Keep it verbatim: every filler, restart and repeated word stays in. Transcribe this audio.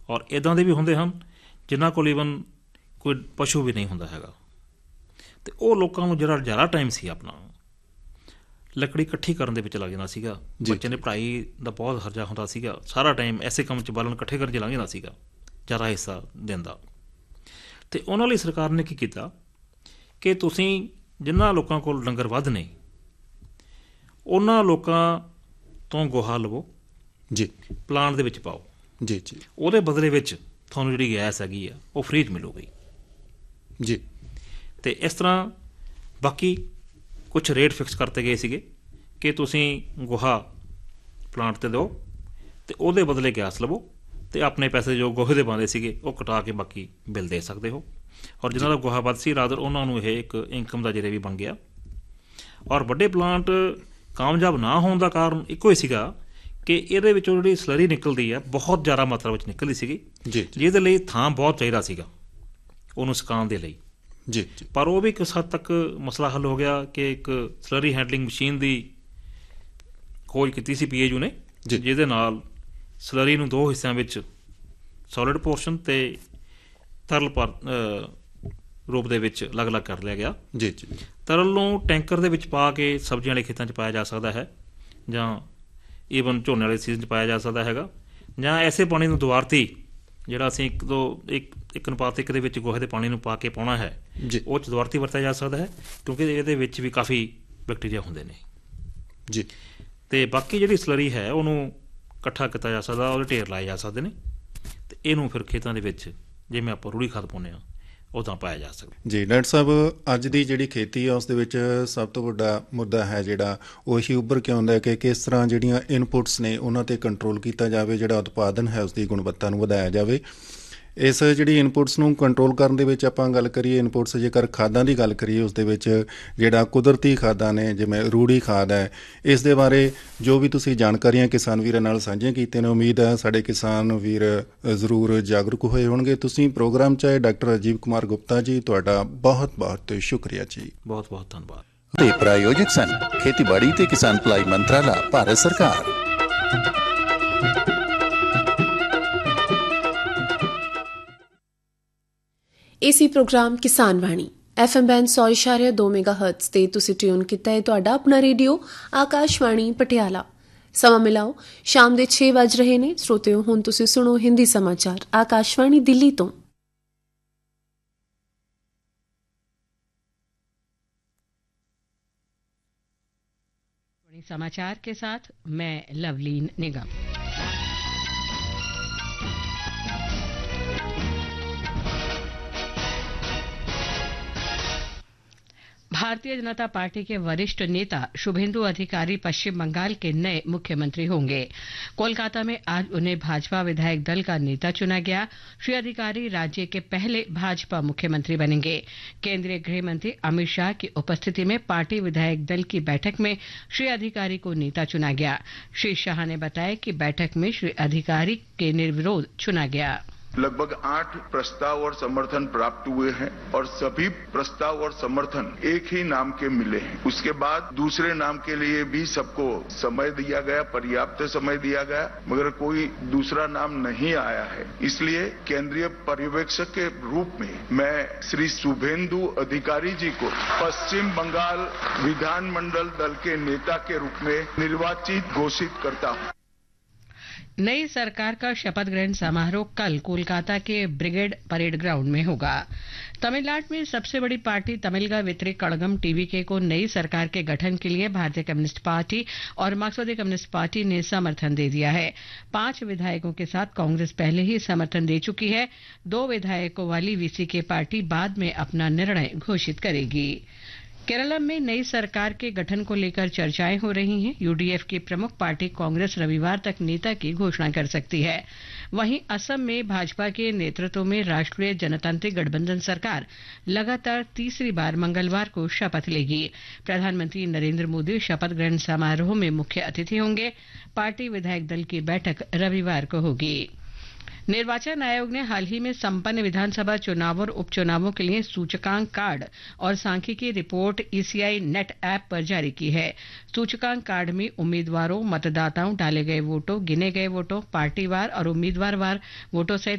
ਔਰ ਇੱਦਾਂ ਦੇ ਵੀ ਹੁੰਦੇ ਹਨ ਜਿਨ੍ਹਾਂ ਕੋਲ ਈਵਨ ਕੋਈ ਪਸ਼ੂ ਵੀ ਨਹੀਂ ਹੁੰਦਾ ਹੈਗਾ। ਅਤੇ ਉਹ ਲੋਕਾਂ ਨੂੰ ਜਿਹੜਾ ਜ਼ਿਆਦਾ ਟਾਈਮ ਸੀ ਆਪਣਾ ਲੱਕੜੀ ਇਕੱਠੀ ਕਰਨ ਦੇ ਵਿੱਚ ਲੱਗ ਜਾਂਦਾ ਸੀਗਾ। ਬੱਚੇ ਨੇ ਪੜ੍ਹਾਈ ਦਾ ਬਹੁਤ ਖਰਚਾ ਹੁੰਦਾ ਸੀਗਾ, ਸਾਰਾ ਟਾਈਮ ਐਸੇ ਕੰਮ 'ਚ ਬਾਲਣ ਇਕੱਠੇ ਕਰਨ 'ਚ ਲੰਘ ਜਾਂਦਾ ਸੀਗਾ ਜ਼ਿਆਦਾ ਹਿੱਸਾ ਦੇਣ ਦਾ। ਅਤੇ ਉਹਨਾਂ ਲਈ ਸਰਕਾਰ ਨੇ ਕੀ ਕੀਤਾ ਕਿ ਤੁਸੀਂ ਜਿਨ੍ਹਾਂ ਲੋਕਾਂ ਕੋਲ ਡੰਗਰ ਵੱਧ ਨੇ ਉਹਨਾਂ ਲੋਕਾਂ ਤੋਂ ਗੋਹਾ ਲਵੋ ਜੀ, ਪਲਾਂਟ ਦੇ ਵਿੱਚ ਪਾਓ ਜੀ ਜੀ, ਉਹਦੇ ਬਦਲੇ ਵਿੱਚ ਤੁਹਾਨੂੰ ਜਿਹੜੀ ਗੈਸ ਹੈਗੀ ਆ ਉਹ ਫ੍ਰੀ 'ਚ ਮਿਲੂਗੀ ਜੀ। ਅਤੇ ਇਸ ਤਰ੍ਹਾਂ ਬਾਕੀ ਕੁਛ ਰੇਟ ਫਿਕਸ ਕਰਤੇ ਗਏ ਸੀਗੇ ਕਿ ਤੁਸੀਂ ਗੋਹਾ ਪਲਾਂਟ 'ਤੇ ਦਿਓ ਅਤੇ ਉਹਦੇ ਬਦਲੇ ਗੈਸ ਲਵੋ ਅਤੇ ਆਪਣੇ ਪੈਸੇ ਜੋ ਗੋਹੇ ਦੇ ਬਣਦੇ ਸੀਗੇ ਉਹ ਕਟਾ ਕੇ ਬਾਕੀ ਬਿੱਲ ਦੇ ਸਕਦੇ ਹੋ। ਔਰ ਜਿਹਨਾਂ ਦਾ ਗੋਹਾ ਵੱਧ ਸੀ ਰਾਦਰ ਉਹਨਾਂ ਨੂੰ ਇਹ ਇੱਕ ਇਨਕਮ ਦਾ ਜ਼ਰੀਆ ਵੀ ਬਣ ਗਿਆ। ਔਰ ਵੱਡੇ ਪਲਾਂਟ ਕਾਮਯਾਬ ਨਾ ਹੋਣ ਦਾ ਕਾਰਨ ਇੱਕੋ ਹੀ ਸੀਗਾ ਕਿ ਇਹਦੇ ਵਿੱਚੋਂ ਜਿਹੜੀ ਸਲਰੀ ਨਿਕਲਦੀ ਹੈ ਬਹੁਤ ਜ਼ਿਆਦਾ ਮਾਤਰਾ ਵਿੱਚ ਨਿਕਲਦੀ ਸੀਗੀ, ਜਿਹਦੇ ਲਈ ਥਾਂ ਬਹੁਤ ਚਾਹੀਦਾ ਸੀਗਾ ਉਹਨੂੰ ਸੁਕਾਉਣ ਦੇ ਲਈ। ਜੀ, ਪਰ ਉਹ ਵੀ ਕਿਸ ਹੱਦ ਤੱਕ ਮਸਲਾ ਹੱਲ ਹੋ ਗਿਆ ਕਿ ਇੱਕ ਸਲਰੀ ਹੈਂਡਲਿੰਗ ਮਸ਼ੀਨ ਦੀ ਖੋਜ ਕੀਤੀ ਸੀ ਪੀ ਏ ਯੂ ਨੇ, ਜਿਹਦੇ ਨਾਲ ਸਲਰੀ ਨੂੰ ਦੋ ਹਿੱਸਿਆਂ ਵਿੱਚ ਸੋਲਿਡ ਪੋਰਸ਼ਨ ਅਤੇ ਤਰਲ ਪਰ ਰੂਪ ਦੇ ਵਿੱਚ ਅਲੱਗ-ਅਲੱਗ ਕਰ ਲਿਆ ਗਿਆ। ਜੀ ਜੀ, ਤਰਲ ਨੂੰ ਟੈਂਕਰ ਦੇ ਵਿੱਚ ਪਾ ਕੇ ਸਬਜ਼ੀਆਂ ਵਾਲੇ ਖੇਤਾਂ 'ਚ ਪਾਇਆ ਜਾ ਸਕਦਾ ਹੈ, ਜਾਂ ਈਵਨ ਝੋਨੇ ਵਾਲੇ ਸੀਜ਼ਨ 'ਚ ਪਾਇਆ ਜਾ ਸਕਦਾ ਹੈਗਾ, ਜਾਂ ਐਸੇ ਪਾਣੀ ਨੂੰ ਦੁਆਰਤੀ ਜਿਹੜਾ ਅਸੀਂ ਇੱਕ ਦੋ ਇੱਕ ਇੱਕ ਅਨੁਪਾਤ ਇੱਕ ਦੇ ਵਿੱਚ ਗੋਹੇ ਦੇ ਪਾਣੀ ਨੂੰ ਪਾ ਕੇ ਪਾਉਣਾ ਹੈ ਉਹ 'ਚ ਦੁਆਰਤੀ ਵਰਤਿਆ ਜਾ ਸਕਦਾ ਹੈ, ਕਿਉਂਕਿ ਇਹਦੇ ਵਿੱਚ ਵੀ ਕਾਫੀ ਬੈਕਟੀਰੀਆ ਹੁੰਦੇ ਨੇ ਜੀ। ਅਤੇ ਬਾਕੀ ਜਿਹੜੀ ਸਲਰੀ ਹੈ ਉਹਨੂੰ ਇਕੱਠਾ ਕੀਤਾ ਜਾ ਸਕਦਾ, ਉਹਦੇ ਢੇਰ ਲਾਏ ਜਾ ਸਕਦੇ ਨੇ ਅਤੇ ਇਹਨੂੰ ਫਿਰ ਖੇਤਾਂ ਦੇ ਵਿੱਚ ਜਿਵੇਂ ਆਪਾਂ ਰੂੜੀ ਖਾਦ ਪਾਉਂਦੇ ਹਾਂ ਉੱਦਾਂ ਪਾਇਆ ਜਾ ਸਕਦਾ। ਜੀ ਡਾਕਟਰ ਸਾਹਿਬ, ਅੱਜ ਦੀ ਜਿਹੜੀ ਖੇਤੀ ਆ ਉਸ ਦੇ ਵਿੱਚ ਸਭ ਤੋਂ ਵੱਡਾ ਮੁੱਦਾ ਹੈ ਜਿਹੜਾ ਉਹ ਹੀ ਉੱਭਰ ਕੇ ਆਉਂਦਾ ਕਿ ਕਿਸ ਤਰ੍ਹਾਂ ਜਿਹੜੀਆਂ ਇਨਪੁਟਸ ਨੇ ਉਹਨਾਂ 'ਤੇ ਕੰਟਰੋਲ ਕੀਤਾ ਜਾਵੇ, ਜਿਹੜਾ ਉਤਪਾਦਨ ਹੈ ਉਸ ਦੀ ਗੁਣਵੱਤਾ ਨੂੰ ਵਧਾਇਆ ਜਾਵੇ। ਇਸ ਜਿਹੜੀ ਇਨਪੁਟਸ ਨੂੰ ਕੰਟਰੋਲ ਕਰਨ ਦੇ ਵਿੱਚ ਆਪਾਂ ਗੱਲ ਕਰੀਏ, ਇਨਪੁਟਸ ਜੇਕਰ ਖਾਦਾਂ ਦੀ ਗੱਲ ਕਰੀਏ ਉਸ ਦੇ ਵਿੱਚ ਜਿਹੜਾ ਕੁਦਰਤੀ ਖਾਦਾਂ ਨੇ ਜਿਵੇਂ ਰੂੜੀ ਖਾਦ ਹੈ, ਇਸ ਦੇ ਬਾਰੇ ਜੋ ਵੀ ਤੁਸੀਂ ਜਾਣਕਾਰੀਆਂ ਕਿਸਾਨ ਵੀਰਾਂ ਨਾਲ ਸਾਂਝੀਆਂ ਕੀਤੀਆਂ ਨੇ, ਉਮੀਦ ਹੈ ਸਾਡੇ ਕਿਸਾਨ ਵੀਰ ਜ਼ਰੂਰ ਜਾਗਰੂਕ ਹੋਏ ਹੋਣਗੇ। ਤੁਸੀਂ ਪ੍ਰੋਗਰਾਮ 'ਚ ਆਏ ਡਾਕਟਰ ਰਾਜੀਵ ਕੁਮਾਰ ਗੁਪਤਾ ਜੀ, ਤੁਹਾਡਾ ਬਹੁਤ ਬਹੁਤ ਸ਼ੁਕਰੀਆ ਜੀ। ਬਹੁਤ ਬਹੁਤ ਧੰਨਵਾਦ। ਤੇ ਪ੍ਰਾਯੋਜਕ ਸਨ ਖੇਤੀਬਾੜੀ ਤੇ ਕਿਸਾਨ ਭਲਾਈ ਮੰਤਰਾਲਾ, ਭਾਰਤ ਸਰਕਾਰ। ਏਸੀ ਪ੍ਰੋਗਰਾਮ ਕਿਸਾਨ ਵਾਣੀ ਐਫ ਐਮ ਬੈਂਡ ਸੌ ਇਸ਼ਾਰਿਆ ਦੋ ਮੈਗਾ ਹਰਟਜ਼ ਤੇ ਤੁਸੀਂ ਟਿਊਨ ਕੀਤਾ ਹੈ ਤੁਹਾਡਾ ਆਪਣਾ ਰੇਡੀਓ ਆਕਾਸ਼ਵਾਣੀ ਪਟਿਆਲਾ। ਸਮਾਂ ਮਿਲਾਓ ਸ਼ਾਮ ਦੇ ਛੇ ਵੱਜ ਰਹੇ ਨੇ। ਸਰੋਤਿਓ, ਹੁਣ ਤੁਸੀਂ ਸੁਣੋ ਹਿੰਦੀ ਸਮਾਚਾਰ ਆਕਾਸ਼ਵਾਣੀ ਦਿੱਲੀ ਤੋਂ। समाचार के साथ मैं लवलीन निगम। भारतीय जनता पार्टी के वरिष्ठ नेता शुभेंदु अधिकारी पश्चिम बंगाल के नए मुख्यमंत्री होंगे। कोलकाता में आज उन्हें भाजपा विधायक दल का नेता चुना गया। श्री अधिकारी राज्य के पहले भाजपा मुख्यमंत्री बनेंगे। केंद्रीय गृह मंत्री अमित शाह की उपस्थिति में पार्टी विधायक दल की बैठक में श्री अधिकारी को नेता चुना गया। श्री शाह ने बताया कि बैठक में श्री अधिकारी के निर्विरोध चुना गया। लगभग आठ प्रस्ताव और समर्थन प्राप्त हुए हैं और सभी प्रस्ताव और समर्थन एक ही नाम के मिले हैं। उसके बाद दूसरे नाम के लिए भी सबको समय दिया गया, पर्याप्त समय दिया गया, मगर कोई दूसरा नाम नहीं आया है। इसलिए केंद्रीय पर्यवेक्षक के रूप में मैं श्री शुभेंदु अधिकारी जी को पश्चिम बंगाल विधानमंडल दल के नेता के रूप में निर्वाचित घोषित करता हूं। नई सरकार का शपथ ग्रहण समारोह कल कोलकाता के ब्रिगेड परेड ग्राउंड में होगा। तमिलनाडु में सबसे बड़ी पार्टी तमिलगा वितरी कड़गम टीवीके को नई सरकार के गठन के लिए भारतीय कम्युनिस्ट पार्टी और मार्क्सवादी कम्युनिस्ट पार्टी ने समर्थन दे दिया है। पांच विधायकों के साथ कांग्रेस पहले ही समर्थन दे चुकी है। दो विधायकों वाली वीसीके पार्टी बाद में अपना निर्णय घोषित करेगी। केरल में नई सरकार के गठन को लेकर चर्चाएं हो रही हैं। यूडीएफ की प्रमुख पार्टी कांग्रेस रविवार तक नेता की घोषणा कर सकती है। वहीं असम में भाजपा के नेतृत्व में राष्ट्रीय जनतांत्रिक गठबंधन सरकार लगातार तीसरी बार मंगलवार को शपथ लेगी। प्रधानमंत्री नरेंद्र मोदी शपथ ग्रहण समारोह में मुख्य अतिथि होंगे। पार्टी विधायक दल की बैठक रविवार को होगी। निर्वाचन आयोग ने हाल ही में संपन्न विधानसभा चुनाव और उपचुनावों के लिए सूचकांक कार्ड और सांख्यिकी रिपोर्ट ईसीआई नेट ऐप पर जारी की है। सूचकांक कार्ड में उम्मीदवारों, मतदाताओं, डाले गए वोटों, गिने गए वोटों, पार्टीवार और उम्मीदवार वार वोटों सहित